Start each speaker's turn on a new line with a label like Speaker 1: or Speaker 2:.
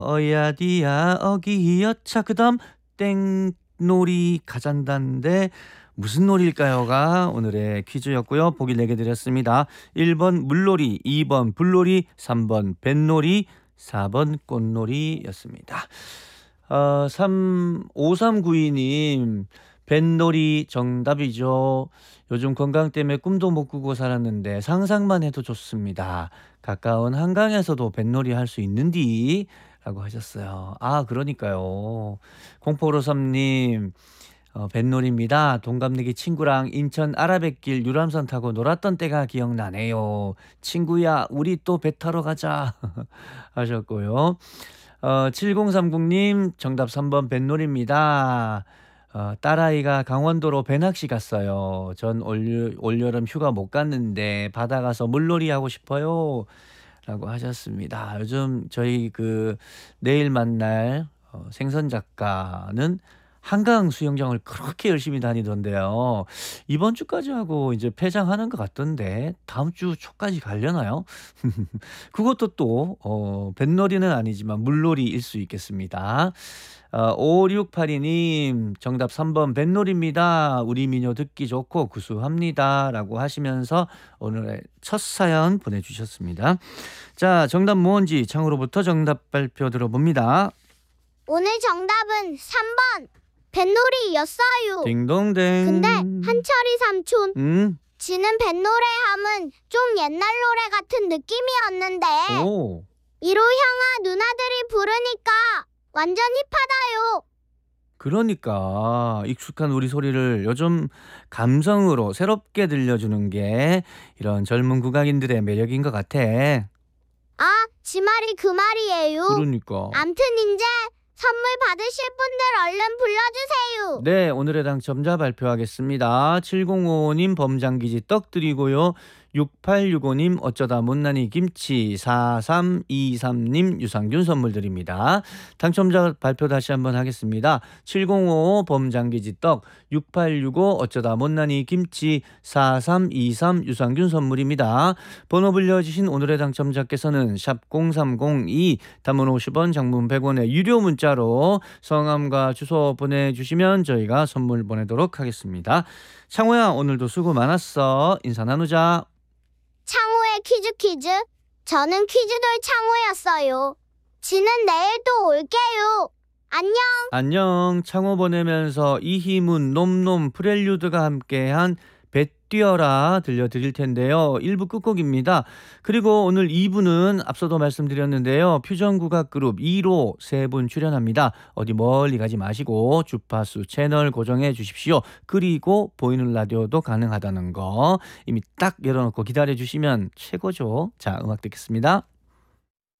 Speaker 1: 어야디야 어기여차 그다음 땡놀이 가잔다인데 무슨 놀이일까요가 오늘의 퀴즈였고요. 보기 4개 드렸습니다. 1번 물놀이, 2번 불놀이, 3번 뱃놀이, 4번 꽃놀이였습니다. 5392님 뱃놀이 정답이죠. 요즘 건강 때문에 꿈도 못 꾸고 살았는데 상상만 해도 좋습니다. 가까운 한강에서도 뱃놀이 할 수 있는디? 라고 하셨어요. 아, 그러니까요. 0453님, 뱃놀이입니다. 동갑내기 친구랑 인천 아라뱃길 유람선 타고 놀았던 때가 기억나네요. 친구야, 우리 또 배 타러 가자. 하셨고요. 7030님, 정답 3번 뱃놀이입니다. 딸아이가 강원도로 배낚시 갔어요. 전 올여름 휴가 못 갔는데 바다 가서 물놀이 하고 싶어요. 라고 하셨습니다. 요즘 저희 내일 만날 생선 작가는 한강 수영장을 그렇게 열심히 다니던데요. 이번 주까지 하고 이제 폐장하는 것 같던데 다음 주 초까지 가려나요? 그것도 또 뱃놀이는 아니지만 물놀이일 수 있겠습니다. 5682님 정답 3번 뱃놀이입니다. 우리 미녀 듣기 좋고 구수합니다. 라고 하시면서 오늘의 첫 사연 보내주셨습니다. 자, 정답 무언지 창으로부터 정답 발표 들어봅니다.
Speaker 2: 오늘 정답은 3번 뱃놀이였어요.
Speaker 1: 딩동댕.
Speaker 2: 근데 한철이 삼촌
Speaker 1: 음?
Speaker 2: 지는 뱃노래 하면 좀 옛날 노래 같은 느낌이었는데
Speaker 1: 오.
Speaker 2: 1호 형아 누나들이 부르니까 완전 힙하다요.
Speaker 1: 그러니까 익숙한 우리 소리를 요즘 감성으로 새롭게 들려주는 게 이런 젊은 국악인들의 매력인 것 같아.
Speaker 2: 아, 지 말이 그 말이에요.
Speaker 1: 그러니까.
Speaker 2: 암튼 이제 선물 받으실 분들 얼른 불러주세요.
Speaker 1: 네, 오늘의 당첨자 발표하겠습니다. 705님 범장기지 떡 드리고요. 6865님 어쩌다 못난이 김치, 4323님 유산균 선물 드립니다. 당첨자 발표 다시 한번 하겠습니다. 705 범장기지 떡, 6865 어쩌다 못난이 김치, 4323 유산균 선물입니다. 번호 불려주신 오늘의 당첨자께서는 샵 0302 단문 50원 장문 100원의 유료 문자로 성함과 주소 보내주시면 저희가 선물 보내도록 하겠습니다. 창호야, 오늘도 수고 많았어. 인사 나누자.
Speaker 2: 창호의 퀴즈. 저는 퀴즈돌 창호였어요. 지는 내일 또 올게요. 안녕.
Speaker 1: 안녕. 창호 보내면서 이희문, 놈놈, 프렐류드가 함께한 배 뛰어라 들려드릴 텐데요. 1부 끝곡입니다. 그리고 오늘 2부는 앞서도 말씀드렸는데요. 퓨전국악 그룹 2로 3분 출연합니다. 어디 멀리 가지 마시고 주파수 채널 고정해 주십시오. 그리고 보이는 라디오도 가능하다는 거 이미 딱 열어놓고 기다려 주시면 최고죠. 자, 음악 듣겠습니다.